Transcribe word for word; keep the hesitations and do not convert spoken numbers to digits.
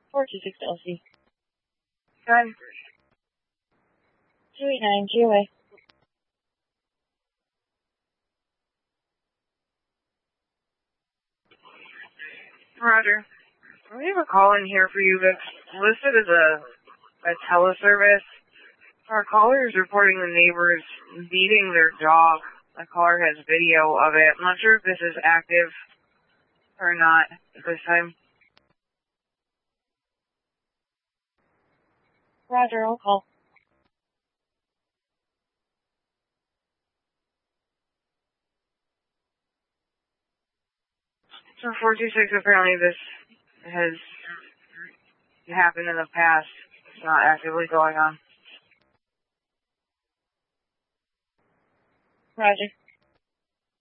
four two six L C. Good. two eight nine G O A. Roger. We have a call in here for you that's listed as a, a teleservice. Our caller is reporting the neighbors beating their dog. The caller has video of it. I'm not sure if this is active or not at this time. Roger, I'll call. So four two six, apparently this has happened in the past. It's not actively going on. Roger.